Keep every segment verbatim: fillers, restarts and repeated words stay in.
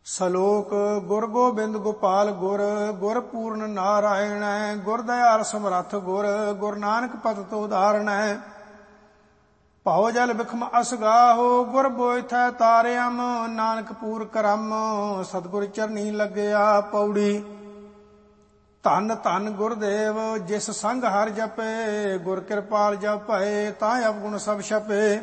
ਸਲੋਕ ਗੁਰ ਗੋਬਿੰਦ ਗੋਪਾਲ ਗੁਰ ਗੁਰ ਪੂਰਨ ਨਾਰਾਇਣ ਗੁਰ ਦਇਆਲ ਸਮਰੱਥ ਗੁਰ ਗੁਰ ਨਾਨਕ ਪਤਿਤ ਉਦਾਹਰਣ ਭਉ ਜਲ ਬਿਖਮ ਅਸਗਾਹੋ ਗੁਰ ਬੋਇਥੈ ਤਾਰਿਅਮ ਨਾਨਕ ਪੂਰ ਕਰਮ ਸਤਿਗੁਰ ਚਰਨੀ ਲੱਗਿਆ ਪੌੜੀ। ਧੰਨ ਧੰਨ ਗੁਰਦੇਵ ਜਿਸ ਸੰਗ ਹਰਿ ਜਪੇ ਗੁਰ ਕਿਰਪਾਲ ਜਪ ਭਏ ਤਾਂ ਅਵਗੁਣ ਸਭ ਛਪੇ।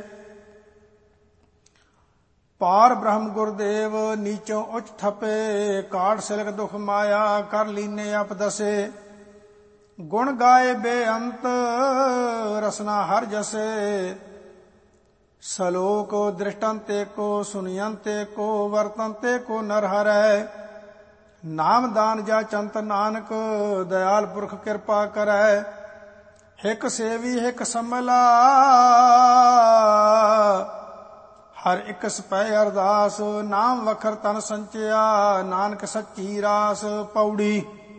ਪਾਰ ਬ੍ਰਹਮ ਗੁਰਦੇਵ ਨੀਚੋਂ ਉੱਚ ਥਪੇ ਕਾਟ ਸਿਲਕ ਦੁਖ ਮਾਇਆ ਕਰ ਲੀਨੇ ਆਪ ਦਸੇ। ਗੁਣ ਗਾਏ ਬੇਅੰਤ ਰਸਨਾ ਹਰ ਜਸੇ ਸਲੋਕ ਦ੍ਰਿਸ਼ਟੰਤੇ ਕੋ ਸੁਨਯੰਤੇ ਕੋ ਵਰਤੰਤੇ ਕੋ ਨਰ ਹਰੈ। ਨਾਮ ਦਾਨ ਜਾ ਚੰਤ ਨਾਨਕ ਦਇਆਲ ਪੁਰਖ ਕਿਰਪਾ ਕਰੈ। ਹਿਕ ਸੇਵੀ ਹਿਕ ਸਮਲਾ ਹਰ ਇੱਕ ਸਪੈ ਅਰਦਾਸ ਨਾਮ ਵਖਰ ਤਨ ਸੰਚਿਆ ਨਾਨਕ ਸੱਚੀ ਰਾਸ ਪੌੜੀ।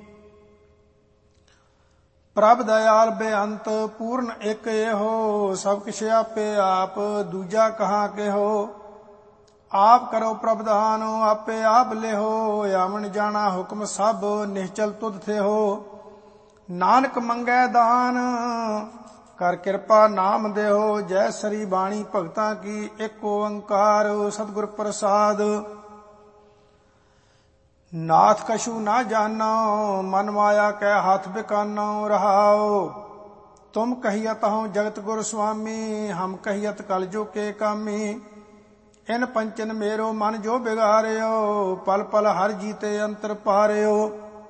ਪ੍ਰਭ ਦਇਆਲ ਬੇਅੰਤ ਪੂਰਨ ਇੱਕ ਇਹੋ ਸਭ ਕਿਛ ਆਪੇ ਆਪ ਦੂਜਾ ਕਹਾਂ ਕਿਹੋ। ਆਪ ਕਰੋ ਪ੍ਰਭਧਾਨ ਆਪੇ ਆਪ ਲਿਹੋ ਆਵਣ ਜਾਣਾ ਹੁਕਮ ਸਭ ਨਿਸ਼ਚਲ ਤੁਧ ਥਿਹੋ। ਨਾਨਕ ਮੰਗੈ ਦਾਨ ਕਰ ਕਿਰਪਾ ਨਾਮ ਦੇਹੋ। ਜੈ ਸਰੀ ਬਾਣੀ ਭਗਤਾਂ ਕੀ ਇੱਕ ਓੰਕਾਰ ਸਤਿਗੁਰ ਪ੍ਰਸਾਦ। ਨਾਥ ਕਛੂ ਨਾ ਜਾਨੋ ਮਨ ਮਾਇਆ ਕੈ ਹੱਥ ਬਿਕਾਨੋ ਰਹਾਓ। ਤੁਮ ਕਹੀਅਤ ਹਉ ਜਗਤ ਗੁਰ ਸੁਆਮੀ ਹਮ ਕਹੀਅਤ ਕਲ ਜੋ ਕੇ ਕਾਮੀ। ਇਨ ਪੰਚਨ ਮੇਰੋ ਮਨ ਜੋ ਬਿਗਾਰਿਓ ਪਲ ਪਲ ਹਰ ਜੀਤੇ ਅੰਤਰ ਪਾਰਿਓ।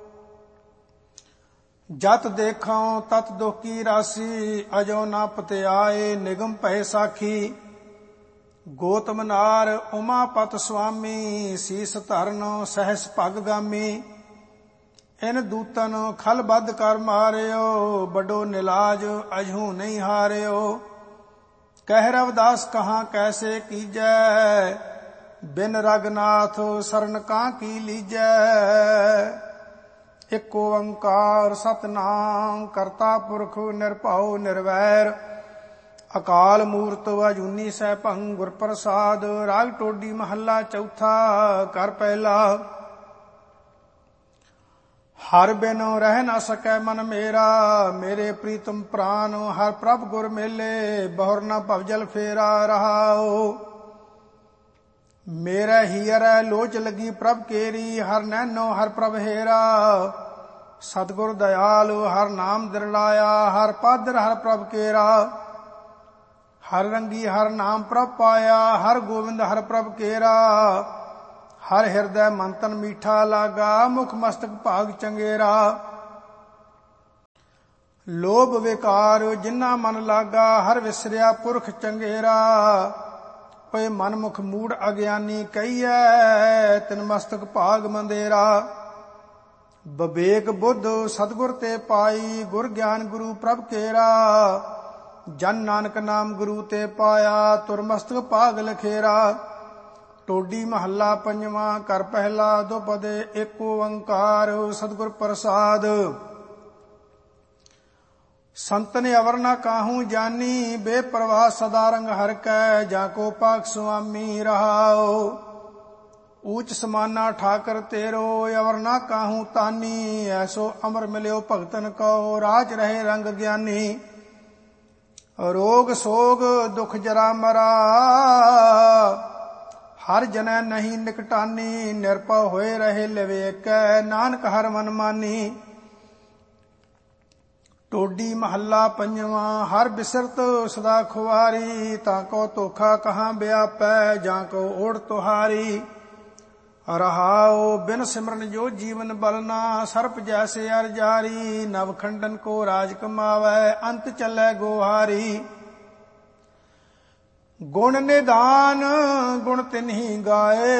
ਜਤ ਦੇਖਾਂ ਤਤ ਦੁਖ ਕੀ ਰਾਸੀ ਅਜੋ ਨਾ ਪਤਿਆਏ ਨਿਗਮ ਭੈ ਸਾਖੀ। ਗੋਤਮ ਨਾਰ ਉਮਾਪਤ ਸੁਆਮੀ ਸੀਸ ਧਰਨ ਸਹਿਸ ਭਗ ਗਾਮੀ। ਇਨ ਦੂਤਨ ਖਲ ਬੱਧ ਕਰ ਮਾਰਿਓ ਵੱਡੋ ਨਿਲਾਜ ਅਜਹੂ ਨਹੀਂ ਹਾਰਿਓ। ਕਹਿ ਰਵਿਦਾਸ ਕਹਾਂ ਕੈਸੇ ਕੀਜੈ ਬਿਨ ਰਗਨਾਥ ਸਰਨ ਕਾਂ ਕੀ ਲੀਜੈ। ਇੱਕ ਓੰਕਾਰ ਸਤਿਨਾਮ ਕਰਤਾ ਪੁਰਖ ਨਿਰਭਉ ਨਿਰਵੈਰ ਅਕਾਲ ਮੂਰਤ ਅਜੂਨੀ ਸੈਭੰ ਗੁਰ ਪ੍ਰਸਾਦ। ਰਾਗ ਟੋਡੀ ਮਹੱਲਾ ਚੌਥਾ ਕਰ ਪਹਿਲਾ। ਹਰ ਬਿਨ ਰਹਿ ਨਾ ਸਕੈ ਮਨ ਮੇਰਾ ਮੇਰੇ ਪ੍ਰੀਤਮ ਪ੍ਰਾਨ ਹਰ ਪ੍ਰਭ ਗੁਰ ਮੇਲੇ ਬਹੁਰ ਨਾ ਭਵਜਲ ਫੇਰਾ ਰਹਾਓ। ਮੇਰੇ ਹੀਰੈ ਲੋਚ ਲੱਗੀ ਪ੍ਰਭ ਕੇਰੀ ਹਰ ਨੈਨੋ ਹਰ ਪ੍ਰਭ ਹੇਰਾ। ਸਤਿਗੁਰ ਦਇਆਲ ਹਰ ਨਾਮ ਦਿਰਲਾਇਆ ਹਰ ਪਾਦਰ ਹਰ ਪ੍ਰਭ ਕੇਰਾ। ਹਰ ਰੰਗੀ ਹਰ ਨਾਮ ਪ੍ਰਭ ਪਾਇਆ ਹਰ ਗੋਬਿੰਦ ਹਰ ਪ੍ਰਭ ਕੇਰਾ। ਹਰ ਹਿਰਦੈ ਮੰਤਨ ਮੀਠਾ ਲਾਗਾ ਮੁਖ ਮਸਤਕ ਭਾਗ ਚੰਗੇਰਾ। ਲੋਭ ਵਿਕਾਰ ਜਿਨਾ ਮਨ ਲਾਗਾ ਹਰ ਵਿਸਰਿਆ ਪੁਰਖ ਚੰਗੇਰਾ। ਓਏ ਮਨਮੁਖ ਮੂੜ ਅਗਿਆਨੀ ਕਹੀਐ ਤਿਨ ਮਸਤਕ ਭਾਗ ਮੰਦੇਰਾ। ਬਵੇਕ ਬੁੱਧ ਸਤਿਗੁਰ ਤੇ ਪਾਈ ਗੁਰ ਗਿਆਨ ਗੁਰੂ ਪ੍ਰਭ ਕੇਰਾ। ਜਨ ਨਾਨਕ ਨਾਮ ਗੁਰੂ ਤੇ ਪਾਇਆ ਤੁਰ ਮਸਤਕ ਭਾਗ ਲਖੇਰਾ। ਟੋਡੀ ਮਹੱਲਾ ਪੰਜਵਾਂ ਕਰ ਪਹਿਲਾ ਦੁਪਦੇ ਇੱਕ ਓੰਕਾਰ ਸਤਿਗੁਰ ਪ੍ਰਸਾਦ। ਸੰਤਨ ਅਵਰ ਨਾ ਕਾਹੂ ਜਾਨੀ ਬੇਪਰਵਾਹ ਸਦਾ ਰੰਗ ਹਰ ਕੈ ਜਾਂ ਕੋ ਪਾਕ ਸੁਆਮੀ ਰਹਾਓ। ਊਚ ਸਮਾਨਾ ਠਾਕਰ ਤੇਰੋ ਅਵਰ ਨਾ ਕਾਹੂ ਤਾਨੀ ਐਸੋ ਅਮਰ ਮਿਲਿਓ ਭਗਤਨ ਕੋ ਰਾਜ ਰਹੇ ਰੰਗ ਗਿਆਨੀ। ਰੋਗ ਸੋਗ ਦੁਖ ਜਰਾ ਮਰਾ ਹਰ ਜਨੈ ਨਹੀਂ ਨਿਕਟਾਨੀ। ਨਿਰਭਉ ਹੋਏ ਰਹੇ ਲਿਵੇਕੈ ਨਾਨਕ ਹਰ ਮਨ ਮਾਨੀ। ਟੋਡੀ ਮਹੱਲਾ ਪੰਜਵਾਂ ਹਰ ਬਿਸਰਤ ਸਦਾ ਖੁਆਰੀ ਤਾਂ ਕੋ ਧੋਖਾ ਕਹਾਂ ਵਿਆਪੈ ਜਾਂ ਕੋ ਓੜ ਤੁਹਾਰੀ। ਰਹਾਓ ਬਿਨ ਸਿਮਰਨ ਜੋ ਜੀਵਨ ਬਲਨਾ ਸਰਪ ਜੈਸੇ ਅਰ ਜਾਰੀ। ਨਵ ਖੰਡਨ ਕੋ ਰਾਜ ਕਮਾਵੈ ਅੰਤ ਚੱਲੈ ਗੋਹਾਰੀ। ਗੁਣ ਨਿਦਾਨ ਗੁਣ ਤਿਨਹੀ ਗਾਏ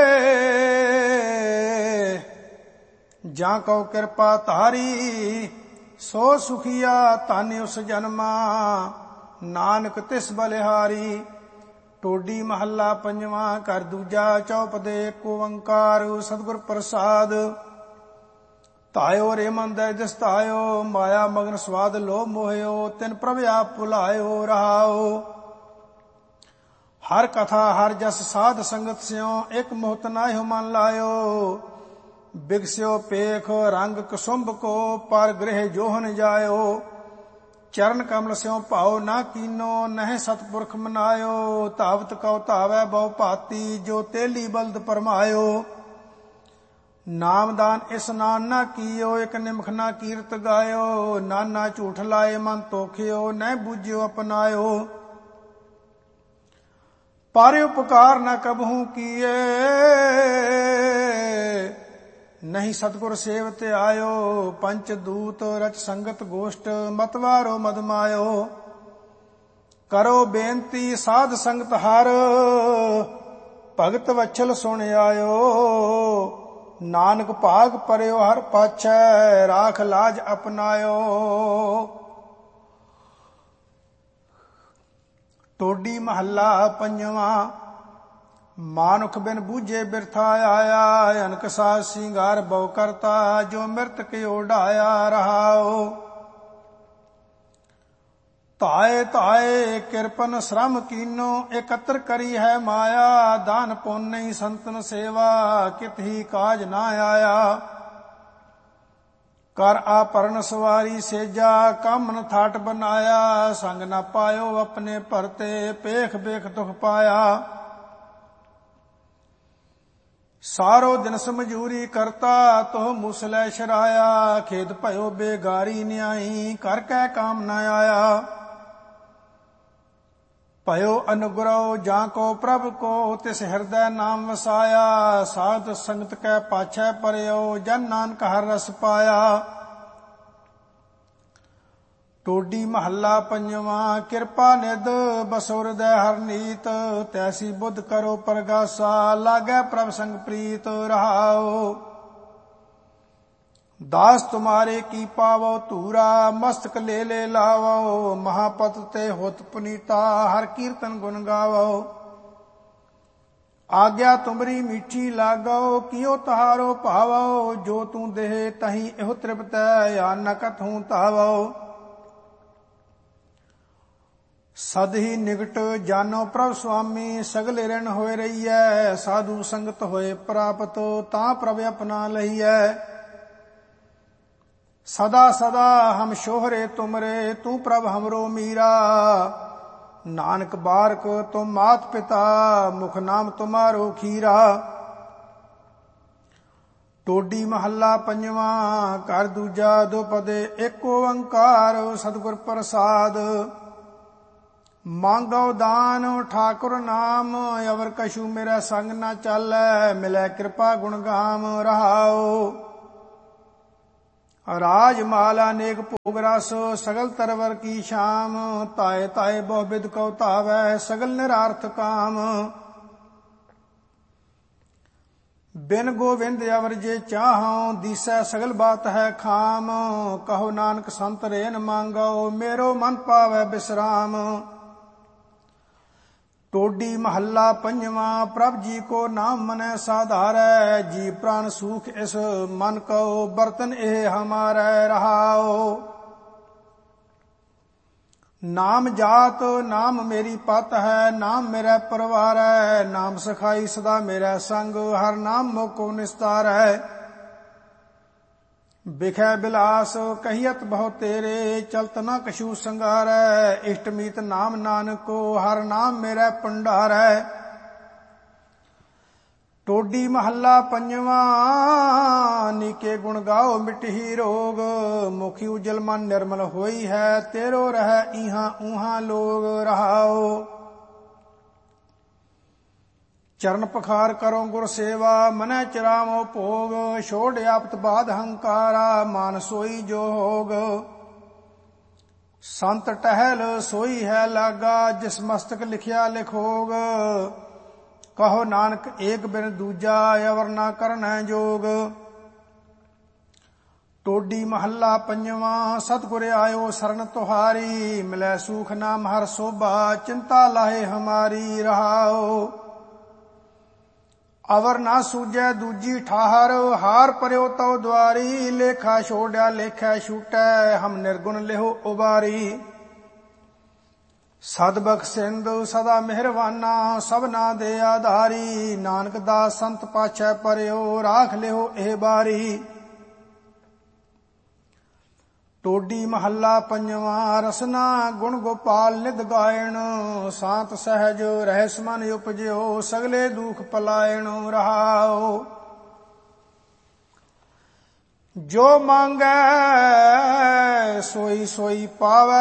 ਜਾਂ ਕਉ ਕਿਰਪਾ ਧਾਰੀ। ਸੋ ਸੁਖੀਆ ਧਨ ਉਸ ਜਨਮਾ ਨਾਨਕ ਤਿਸ ਬਲਿਹਾਰੀ। ਟੋਡੀ ਮਹੱਲਾ ਪੰਜਵਾਂ ਕਰ ਦੂਜਾ ਚੌਪਦੇ ਇੱਕ ਓੰਕਾਰ ਸਤਿਗੁਰ ਪ੍ਰਸਾਦ। ਧਾਇਓ ਰੇ ਮਨ ਦੈ ਦਿਸ ਧਾਇਓ ਮਾਇਆ ਮਗਨ ਸਵਾਦ ਲੋਭ ਮੋਹਿਓ ਤਿਨ ਪ੍ਰਭ ਆਪ ਭੁਲਾਇਓ ਰਹਾਓ। ਹਰ ਕਥਾ ਹਰ ਜਸ ਸਾਧ ਸੰਗਤ ਸਿਓ, ਇੱਕ ਮੋਹਤ ਨਾਹਿ ਮਨ ਲਾਇਓ। ਬਿਗਸਿਓ ਪੇਖ ਰੰਗ ਕੁਸੁੰਭ ਕੋ, ਪਰ ਗ੍ਰਹਿ ਜੋਹਨ ਜਾਇਓ। ਚਰਨ ਕਮਲ ਸਿਓ ਭਾਉ ਨਾ ਕੀਨੋ, ਨਹਿ ਸਤਪੁਰਖ ਮਨਾਇਓ। ਧਾਵਤ ਕਉ ਧਾਵੈ ਬਹੁ ਭਾਤੀ, ਜੋ ਤੇਲੀ ਬਲਦ ਪਰਮਾਇਓ। ਨਾਮਦਾਨ ਇਸਨਾਨ ਨਾ ਕੀਓ, ਇਕ ਨਿਮਖ ਨਾ ਕੀਰਤ ਗਾਇਓ। ਨਾਨਾ ਝੂਠ ਲਾਏ ਮਨ ਤੋਖਿਓ, ਨਹਿ ਬੂਝਿਓ ਅਪਨਾਇਓ। ਪਰ ਉਪਕਾਰ ਨ ਕਬਹੂ ਕੀਏ, ਨਹੀਂ ਸਤਿਗੁਰ ਸੇਵਤ ਆਇਓ। ਪੰਚ ਦੂਤ ਰਚ ਸੰਗਤ ਗੋਸ਼ਟ, ਮਤਵਾਰੋ ਮਦ ਮਾਇਓ। ਕਰੋ ਬੇਨਤੀ ਸਾਧ ਸੰਗਤ ਹਰ, ਭਗਤ ਵਛਲ ਸੁਣ ਆਇਓ। ਨਾਨਕ ਭਾਗ ਪਰਿਓ ਹਰ ਪਾਛੈ, ਰਾਖ ਲਾਜ ਅਪਨਾਇਓ। ਟੋਡੀ ਮਹੱਲਾ ਪੰਜਵਾਂ। ਮਾਨੁਖ ਬਿਨ ਬੂਝੇ ਬਿਰਥਾ ਆਇਆ, ਅਨਕ ਸਾਜ ਸਿੰਗਾਰ ਬਹੁ ਕਰਤਾ, ਜੋ ਮਿਰਤ ਕੇ ਓਢਾਇਆ ਰਹਾਓ। ਧਾਏ ਧਾਏ ਕਿਰਪਨ ਸ਼ਰਮ ਕੀਨੋ, ਇਕੱਤਰ ਕਰੀ ਹੈ ਮਾਇਆ। ਦਾਨ ਪੁੰਨ ਨਹੀਂ ਸੰਤਨ ਸੇਵਾ, ਕਿਤ ਹੀ ਕਾਜ ਨਾ ਆਇਆ। ਕਰ ਆਪਰਨ ਸਵਾਰੀ ਸੇਜਾ, ਕੰਮ ਨ ਥਾਟ ਬਨਾਇਆ। ਸੰਗ ਨਾ ਪਾਇਓ ਆਪਣੇ ਭਰਤੇ, ਪੇਖ ਬੇਖ ਦੁਖ ਪਾਇਆ। ਸਾਰੋ ਦਿਨ ਸਮਝੂਰੀ ਕਰਤਾ, ਤੋਹ ਮੁਸਲੇ ਸ਼ਰਾਇਆ। ਖੇਦ ਭਇਓ ਬੇਗਾਰੀ ਨਿਆਈ, ਕਰ ਕੈ ਕਾਮ ਨ ਆਇਆ। ਭਇਓ ਅਨੁਗ੍ਰਹ ਜਾਂ ਕੋ ਪ੍ਰਭ ਕੋ, ਤਿਸ ਹਿਰਦੈ ਨਾਮ ਵਸਾਇਆ। ਸਾਧ ਸੰਗਤ ਕੈ ਪਾਛੈ ਪਰਿਓ, ਜਨ ਨਾਨਕ ਹਰ ਰਸ ਪਾਇਆ। ਟੋਡੀ ਮਹੱਲਾ ਪੰਜਵਾਂ। ਕਿਰਪਾ ਨਿਧ ਬਸੋ ਹਿਰਦੈ ਹਰਨੀਤ, ਤੈਸੀ ਬੁੱਧ ਕਰੋ ਪਰਗਾਸਾ। ਲਾਗੈ ਪ੍ਰਭ ਸੰਗ ਪ੍ਰੀਤ ਰਹਾਓ। दास तुम्हारे की पावो धूरा, मस्तक ले ले लावो। महापत ते होत पुनीता, हर कीर्तन गुण गावो। आज्ञा तुमरी मीठी लागो, कियो तहारो भावो। जो तू देह तही एहो तृप्त, या न कथूं तावो। सद ही निकट जानो प्रभ स्वामी, सगले ऋण होए रहीऐ। साधु संगत होए प्राप्त, तां प्रभ अपना लहीऐ। सदा सदा हम शोहरे तुमरे, तू प्रभ हमरो मीरा। नानक बारक तुम मात पिता, मुख नाम तुम्हारो खीरा। टोडी महला पंजवा। कर दूजा दो पदे एक ओंकार, सतगुर प्रसाद। मांगो दान ठाकुर नाम, अवर कछु मेरा संग न चालै। मिलै कृपा गुण गाम रहाओ। राज माला नेक भोग रस, सगल तरवर की शाम। ताए ताए बहु बिद कौ तावै, सगल निरार्थ काम। बिन गोविंद अवर जे चाहूं, दिसै सगल बात है खाम। कहो नानक संत रेन मांगो, मेरो मन पावै विश्राम। टोडी महला पंजवा। प्रभ जी को नाम मनै साधारै, जी प्राण सुख इस मन को। बर्तन एह हमारै रहाओ। नाम जात नाम मेरी पत है, नाम मेरा परिवार है। नाम सखाई सदा मेरा संग, हर नाम मोको निस्तार है। बिखै बिलास कहियत बहु तेरे, चलत न कछु संगार है। इष्ट मीत नाम नानको, हर नाम मेरा भंडार है। टोडी महला पंजवा। नीके गुण गाओ मिटही रोग, मुखी उजल मन निर्मल होई है। तेरो रह इहां उहां लोग रहाओ। चरण पखार करो गुर सेवा, मनै चिरावो भोग। छोड़ आपत बाध हंकारा, मान सोई जो होग। संत टहल सोई है लागा, जिस मस्तक लिखिया लिखोग। कहो नानक एक बिन दूजा, अवर ना करना जोग। टोडी महला पंजवा। सतगुर आयो शरण तुहारी, मिलै सूख नाम हर शोभा। चिंता लाहे हमारी रहाओ। अवर ना सूझै दूजी ठाहर, हार पर्यो तव द्वारी। लेखा छोड़या लेखा छूटै, हम निर्गुण लेहो उबारी। ਸਦ ਬਖਸ਼ਿੰਦੁ ਸਦਾ ਮਿਹਰਵਾਨਾ, ਸਭਨਾ ਦੇ ਆਧਾਰੀ। ਨਾਨਕ ਦਾਸ ਸੰਤ ਪਾਛੈ ਪਰਿਓ, ਰਾਖ ਲਿਓ ਇਹ ਬਾਰੀ। ਟੋਡੀ ਮਹੱਲਾ ਪੰਜਵਾ। ਰਸਨਾ ਗੁਣ ਗੋਪਾਲ ਨਿਧ ਗਾਇਣ, ਸਾਤ ਸਹਿਜ ਰਹਿਸ ਮਨ ਉਪਜਿਓ, ਸਗਲੇ ਦੁਖ ਪਲਾਇਣ ਰਹਾਓ। ਜੋ ਮੰਗੈ ਸੋਈ ਸੋਈ ਪਾਵੈ,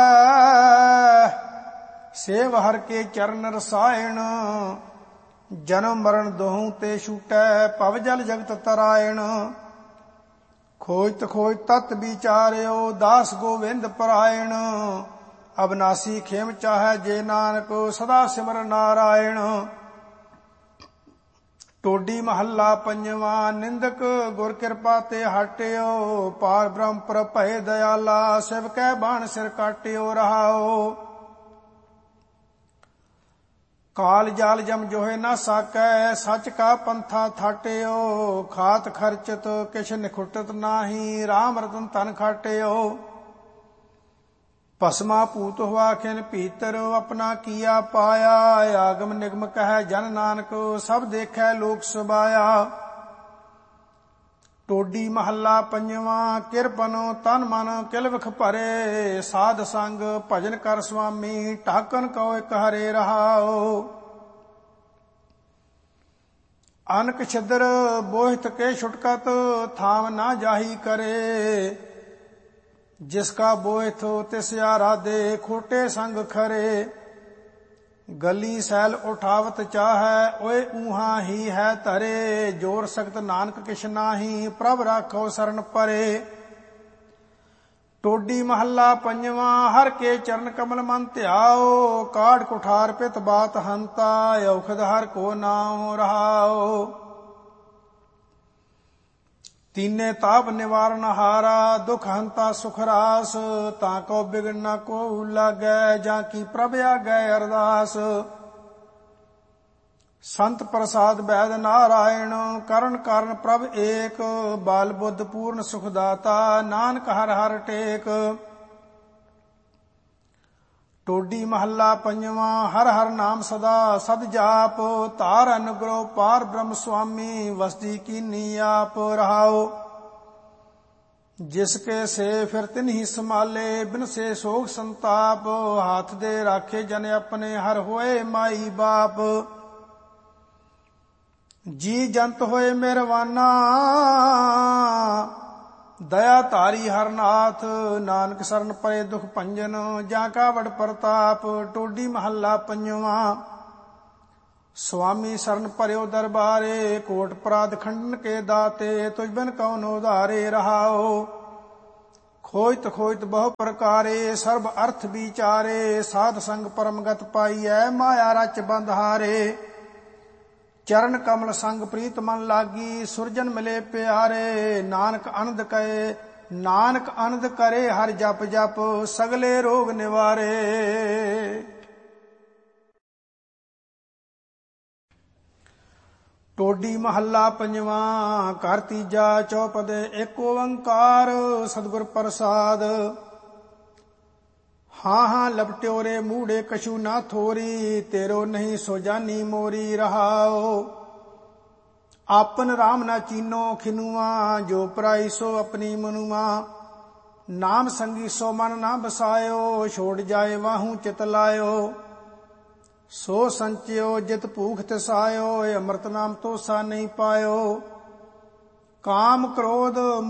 ਸੇਵ ਹਰ ਕੇ ਚਰਨ ਰਸਾਇਣ। ਜਨਮ ਮਰਨ ਦੋਹੂ ਤੇ ਛੂਟੈ, ਭਵ ਜਲ ਜਗਤ ਤਰਾਇਣ। ਖੋਜਤ ਖੋਜ ਤਤ ਵਿਚਾਰਿਓ, ਦਾਸ ਗੋਵਿੰਦ ਪਰਾਇਣ। ਅਬਨਾਸੀ ਖੇਮ ਚਾਹੈ ਜੇ ਨਾਨਕ, ਸਦਾ ਸਿਮਰ ਨਾਰਾਇਣ। ਟੋਡੀ ਮਹੱਲਾ ਪੰਜਵਾ। ਨਿੰਦਕ ਗੁਰ ਕਿਰਪਾ ਤੇ ਹਟਿਓ, ਪਾਰ ਬ੍ਰਹਮ ਪ੍ਰਭ ਭਏ ਦਇਆਲਾ, ਸਿਵ ਕੈ ਬਾਣ ਸਿਰ ਕਾਟਿਓ ਰਹਾਓ। ਕਾਲ ਜਾਲ ਜਮ ਜੋਹੇ ਨਾ ਸਾਕੈ, ਸੱਚ ਕਾ ਪੰਥਾ ਥਾਟਿਓ। ਖਾਤ ਖਰਚਤ ਕਿਛ ਨਿਖੁਟਤ ਨਾਹੀ, ਰਾਮ ਰਤਨ ਧਨ ਖਾਟਿਓ। ਭਸਮਾ ਭੂਤ ਹੁਆ ਖਿਨ ਭੀਤਰ, ਆਪਣਾ ਕੀਆ ਪਾਇਆ। ਆਗਮ ਨਿਗਮ ਕਹਿ ਜਨ ਨਾਨਕ, ਸਭ ਦੇਖੈ ਲੋਕ ਸੁਭਾਇਆ। ਟੋਡੀ ਮਹੱਲਾ ਪੰਜਵਾ। ਕਿਰਪਨੋ ਤਨ ਮਨ ਕਿਲ ਵਿਖ ਭਰੇ, ਸਾਧ ਸੰਗ ਭਜਨ ਕਰ ਸੁਆਮੀ, ਢਾਕਨ ਕਉ ਇਕ ਹਰੇ ਰਹਾਓ। ਅਨਕ ਛਿਦਰ ਬੋਹਿਤ ਕੇ ਛੁਟਕਤ, ਥਾਮ ਨਾ ਜਾਹੀ ਕਰੇ। ਜਿਸ ਕਾ ਬੋਹਿਤ ਤਿਸ ਆਰਾਧੇ, ਖੋਟੇ ਸੰਗ ਖਰੇ। ਗਲੀ ਸੈਲ ਉਠਾਵਤ ਚਾਹੈ, ਓਏ ਊਹਾਂ ਹੀ ਹੈ ਧਰੇ। ਜੋਰ ਸਖਤ ਨਾਨਕ ਕਿਛ ਨਾਹੀ, ਪ੍ਰਭ ਰਾਖੋ ਸਰਨ ਪਰੇ। ਟੋਡੀ ਮਹੱਲਾ ਪੰਜਵਾ। ਹਰ ਕੇ ਚਰਨ ਕਮਲ ਮਨ ਧਿਆਓ, ਕਾਢ ਕੁਠਾਰ ਪਿਤ ਬਾਤ ਹੰਤਾ, ਔਖਦ ਹਰ ਕੋ ਨਾਮ ਰਹਾਓ। ਤੀਨੇ ਤਾਪ ਨਿਵਾਰਨ ਹਾਰਾ, ਦੁਖ ਹੰਤਾ ਸੁਖ ਰਾਸ। ਤਾਂ ਕੋ ਬਿਗੜ ਨਾ ਕੋ ਲਾਗੈ, ਜਾਂ ਕੀ ਪ੍ਰਭ ਆਗੈ ਅਰਦਾਸ। ਸੰਤ ਪ੍ਰਸਾਦ ਬੈਦ ਨਾਰਾਇਣ, ਕਰਨ ਕਾਰਨ ਪ੍ਰਭ ਏਕ। ਬਾਲ ਬੁੱਧ ਪੂਰਨ ਸੁਖ ਦਾਤਾ, ਨਾਨਕ ਹਰ ਹਰ ਟੇਕ। ਟੋਡੀ ਮਹੱਲਾ ਪੰਜਵਾ। ਹਰ ਹਰ ਨਾਮ ਸਦਾ ਸਦ ਜਾਪ, ਧਾਰ ਅਨੁਗ੍ਰਹ ਪਾਰ ਬ੍ਰਹਮ ਸੁਆਮੀ, ਵਸਦੀ ਕੀਨੀ ਆਪ ਰਹਾਓ। ਜਿਸ ਕੇ ਸੇ ਫਿਰ ਤਿਨਹੀ ਸੰਭਾਲੇ, ਬਿਨ ਸੇ ਸੋਗ ਸੰਤਾਪ। ਹਾਥ ਦੇ ਰਾਖੇ ਜਨ ਆਪਣੇ, ਹਰ ਹੋਏ ਮਾਈ ਬਾਪ। ਜੀ ਜੰਤ ਹੋਏ ਮਿਹਰਵਾਨਾ, ਦਇਆ ਧਾਰੀ ਹਰ ਨਾਥ। ਨਾਨਕ ਸਰਨ ਪਰੇ ਦੁਖ ਭੰਜਨ, ਜਾਂ ਕਾ ਵਡ ਪ੍ਰਤਾਪ। ਟੋਡੀ ਮਹੱਲਾ ਪੰਜਵਾ। ਸੁਆਮੀ ਸਰਨ ਭਰਿਓ ਦਰਬਾਰੇ, ਕੋਟ ਅਪਰਾਧ ਖੰਡਨ ਕੇ ਦਾਤੇ। ਤੁਝ ਬਿਨ ਕਉਨ ਉਧਾਰੇ ਰਹਾਓ। ਖੋਜਤ ਖੋਜਤ ਬਹੁ ਪ੍ਰਕਾਰੇ, ਸਰਬ ਅਰਥ ਵਿਚਾਰੇ। ਸਾਧ ਸੰਗ ਪਰਮਗਤ ਪਾਈਐ, ਮਾਇਆ ਰਚ ਬੰਧ ਹਾਰੇ। ਚਰਨ ਕਮਲ ਸੰਗ ਪ੍ਰੀਤ ਮਨ ਲਾਗੀ, ਸੁਰਜਨ ਮਿਲੇ ਪਿਆਰੇ। ਨਾਨਕ ਅਨੰਦ ਕਰੇ ਨਾਨਕ ਅਨੰਦ ਕਰੇ ਹਰ ਜਪ ਜਪ, ਸਗਲੇ ਰੋਗ ਨਿਵਾਰੇ। ਟੋਡੀ ਮਹੱਲਾ ਪੰਜਵਾ। ਘਰ ਤੀਜਾ ਚੌਪਦੇ। ਏਕ ਓੰਕਾਰ ਸਤਿਗੁਰ ਪ੍ਰਸਾਦ। ਹਾਂ ਹਾਂ ਲਪਟਿਓ ਰੇ ਮੂੜੇ, ਕਛੂ ਨਾ ਥੋਰੀ। ਤੇਰੋ ਨਹੀਂ ਸੋ ਜਾਨੀ ਮੋਰੀ ਰਹਾਓ। ਆਪਨ ਰਾਮ ਨਾ ਚੀਨੋ ਖਿਨੂਆ, ਜੋ ਪਰਾਈ ਸੋ ਆਪਣੀ ਮਨੁਆ। ਨਾਮ ਸੰਗੀ ਸੋ ਮਨ ਨਾ ਬਸਾਇਓ, ਛੋੜ ਜਾਏ ਵਾਹੂ ਚਿਤ ਲਾਇਓ। ਸੋ ਸੰਚਿਓ ਜਿਤ ਭੂਖ ਤਿਸਾਇਓ, ਅੰਮ੍ਰਿਤ ਨਾਮ ਤੋਸਾ ਨਹੀਂ ਪਾਇਓ। ਕਾਮ ਕ੍ਰੋਧ